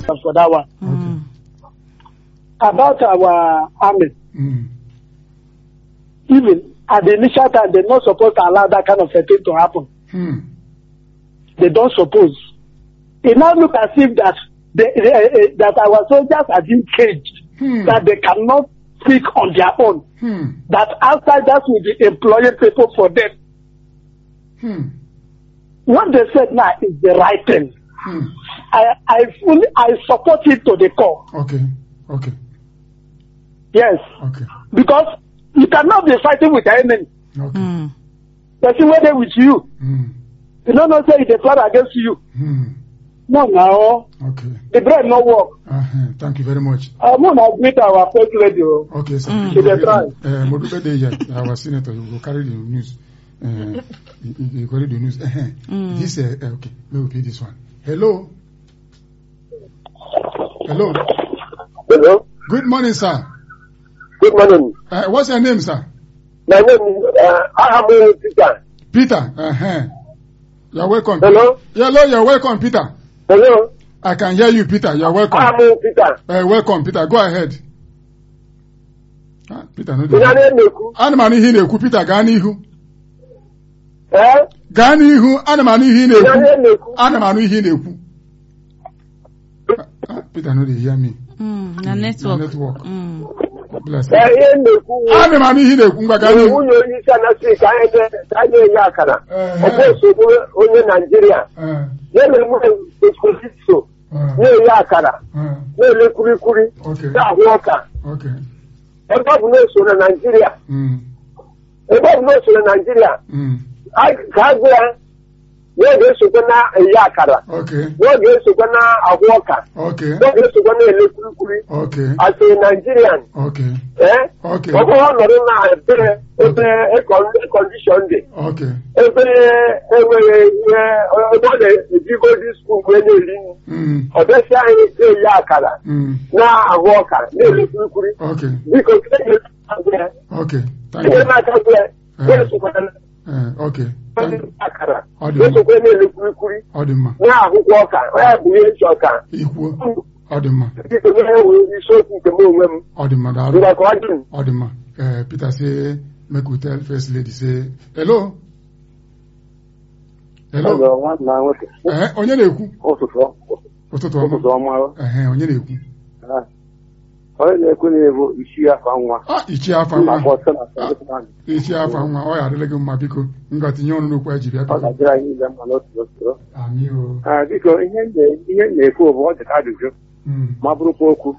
for that one. Okay. About our army, even at the initial time, they're not supposed to allow that kind of a thing to happen. They don't suppose. It now look as if that that our soldiers are being caged, that they cannot speak on their own, that outsiders will be employing people for them. What they said now is the right thing. I support it to the core. Okay. Yes. Okay. Because you cannot be fighting with the enemy. Okay. That's whether with you. You don't know say they plot against you. No. Okay. The bread no work. Thank you very much. I'm going to admit our first radio. Okay, sir. Modube Deja, our senator, you will carry the news. You carry the news. This, okay, let me repeat this one. Hello. Hello. Good morning, sir. Good morning. What's your name, sir? My name is Peter. Peter. You're welcome. Hello. Hello, you're welcome, Peter. Hello. I can hear you, Peter. You're welcome. Peter. Welcome, Peter. Go ahead. Peter, no. Anụmanụ ihe na-ekwu, Peter, gaa n'ihu. Gaa n'ihu, anụmanụ ihe na-ekwu. Anụmanụ ihe na-ekwu. Peter, no, they hear me. Na network. Bless you. Anụmanụ ihe na-ekwu, ngwa gaa n'ihu. Nwunye onye isi anasị ka anyị enye akara. Ọ bụ nsogbu onye Naijiria. Na-eme so na-enye akara. Na-ele kurikuri. Na-ahụ ọka. Ebe ọ bụ na-eso na Naijiria. Ka a gwa ya n'oge esokwa na-eyi akara. N'oge esokwa na-ahụ ọka. N'oge esokwa na-ele kurikuri. As a Nigerian. Ọ bụrụ ọnọdụ na ebe kọndishọn dị. Ebe enwere ihe ebe ọ na-ejigo dị skuul mgbe na-eri nri. Ọ bịasị anyị na-eyi akara na-ahụ ọka na-ele kurikuri. Biko ihe na-akagbu ya na-esokwa akara na-esokwa na-ele kurikuri na-ahụkwa ọka ya bụ ihe nchọ ọka. Isiokwu nke m onwe m. Peter say, make we tell First Lady, say, hello. Onye na-ekwu? Ụtụtụ ọma. Onye na-ekwu? Onye na-ekwu na-ebu Ichie Afa Nwa. Ichie Afa Nwa. Ichie Afa Nwa, ọ ya adịla gị mma, biko. Nga tinye ọnụ n'okwu eji bịa. Ọ ga-adịrị anyị ile mma n'otu. Biko, ihe na-ekwu bụ ọ dị ka ajụjụ. Ma bụrụkwa okwu.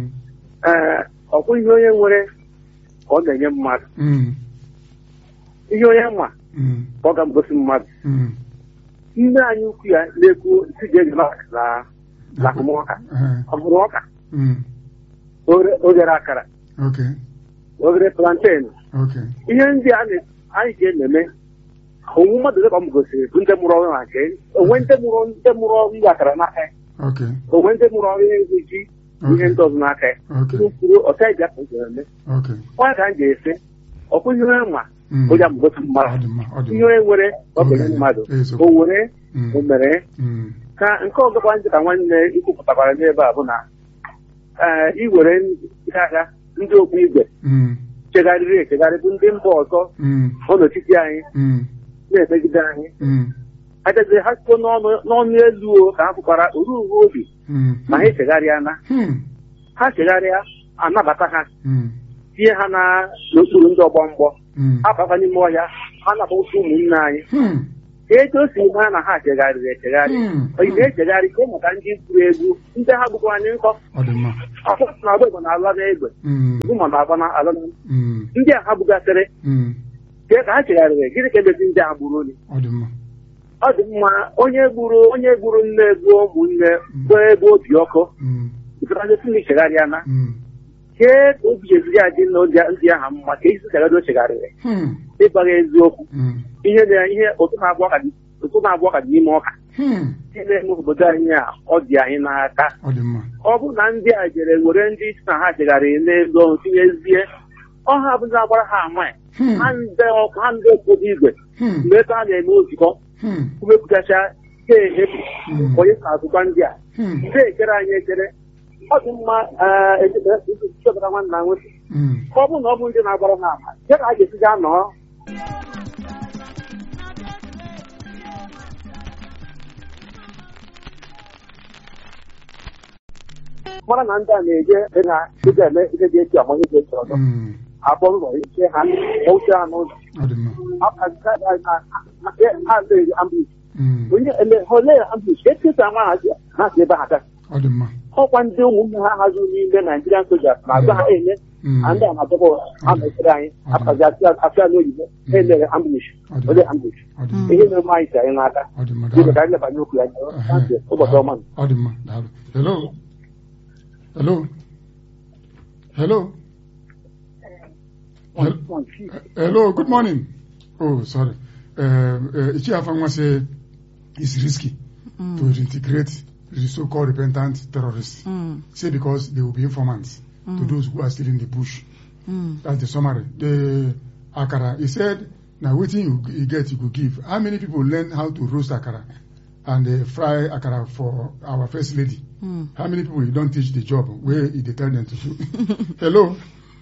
Ọ bụ ihe onye nwere ka ọ ga-enye mmadụ. Ihe onye nwa ka ọ ga-egosi mmadụ. Nne anyị ukwu ya na-ekwu isi ga-ege na akụmọka. Ọ bụrụ ọka. Ogere akara. Ogere plantain. Ihe ndị anyị ga-eme onwe mmadụ dịka m gosiri bụ ndị mụrụ ọrụ na nke onwe ndị mụrụ ọrụ ndị akara n'aka ya. Onwe ndị mụrụ ọrụ ihe ji ihe ndị ọzọ n'aka ya. Kwuru ọta iji aka ụzọ eme. Onye ka m ga-ese ọkụ ihe onye nwa onye amụgosi mmadụ. Ihe onye nwere ọbụla mmadụ o were o mere ka nke ọzọkwa ndị ka nwanne ikwupụtakwara n'ebe a bụ na iwere ndị agha ndị okpu igwe chegharịrị echegharị bụ ndị mba ọzọ ọ n'etiti anyị na-emegide anyị agazi ha site n'ọnụ elu ka ha pụkwara oru uwe obi ma ha echegharịana ha chegharịa anabata ha tinye ha n'okpuru ndị ọgbọ mgbọ abafa n'ime ọhịa ha na-akpọta ụmụnne anyị ka etu o si ha na ha chegharịrị echegharị oyibe echegharị ka maka ndị gwuru egwu ndị ha gbukwa anyị nkọ ọkpọtụ na agba egbe na-ala n'egbe ụmụ na-agba na ala ndị a ha bugasịrị ka ha chegharịrị gịnị ka emezi ndị a gburu onye ọ dị mma onye gburu nne gbuo ụmụnne gbuo ebe obi ọkụ chegharịa na kee ka obi eziri ya dị na ndị aha mma ka isi chegharị o chegharịrị ịgbaghị eziokwu ihe ụtụ na-agba ọka dị n'ime ọka ihe na-eme obodo anyị a ọ dị anyị n'aka ọ bụrụ na ndị a jere were ndị isi na ha chegharịrị n'ego tinyezie ọha abụghị agbara ha ama ha ndị obodo igwe mgbe ebe a na-eme ozikọ mepụtacha ehepu onye na-azụkwa ndị a ndị ekere anyị ekere ọ dị mma chọpụta nwanna nwoke ọ bụ na ọ bụ ndị na-agbara ha ama ya ka a ga-esi gaa nọọ mara na ndị a na-eje ha ịga eme ihe dị echi amanye dị echi ọzọ akpọ ụlọ ike ha oche ha n'ụzọ ha adịghị ambush onye ole ambush ekesa nwa ha si ebe ha gaa ọkwa ndị ụmụnne ha hazuru n'ime Nigerian soldiers na-agba ha enye ndị a na-adọbọ ha mechiri anyị apụtazi afịa n'oyibo ha emere ambush ole ambush ihe na-eme anyị si anyị n'aka dịka ka anyị lebanye okwu ya ụbọchị ọma. Hello. Hello, good morning. Oh, sorry. Ichiafangwa say it's risky to integrate the so-called repentant terrorists. Say because they will be informants to those who are still in the bush. That's the summary. The akara, he said, now waiting you get, you could give. How many people learn how to roast akara and fry akara for our first lady? How many people you don't teach the job where they tell them to do? Hello?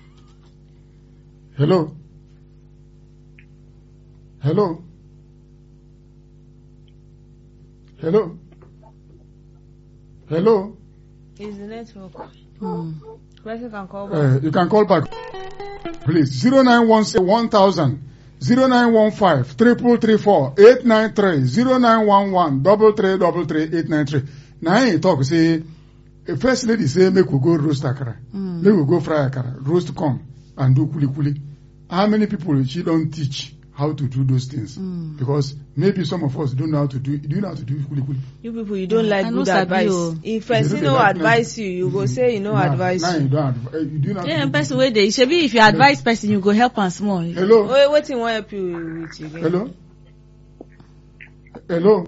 Is the network? You can call back. You can call back. Please. 0916 1000 0915 334 893 0911 333 893. Now I talk say first lady say make we go roast akara, make we go fry akara, roast corn and do kuli kuli. How many people she don't teach how to do those things? Because maybe some of us don't know how to do. Do you know how to do kuli kuli? You people, you don't like good advice. If person no advise you go say you know advice. Now you don't. You do not. Yeah, person where they should be. If you advise person, you go help and small. Hello. What you want help you with again? Hello.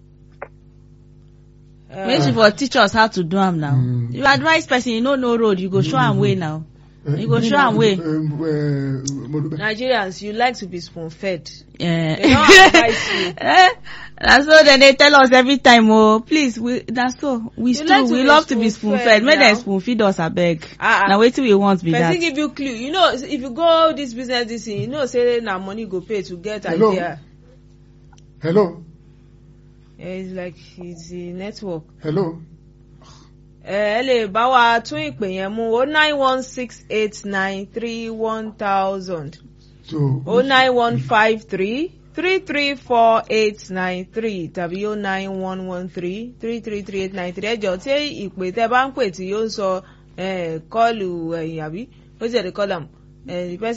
Maybe for teach us how to do them now. You advise person, you know no road, you go show them way now. You go show them way. Nigerians, you like to be spoon fed. Yeah. They don't advise you. That's so then they tell us every time, oh, please, that's so. We love to be spoon fed. Make them spoon feed us, I beg. Now wait till we want be that. Person give you clue. You know, if you go this business, this thing, you know, say now money go pay to get idea. Hello. It's like it's the network. Hello. Ele bawa tún ìpè yẹn mú 09168931000 so 09153334893 tàbí 09113333893 ẹjọ́ tí ìpè tẹ́ bá ń pè tí yóò sọ kọlù ẹ̀yìn àbí ó ti ẹ̀ lè kọlù the person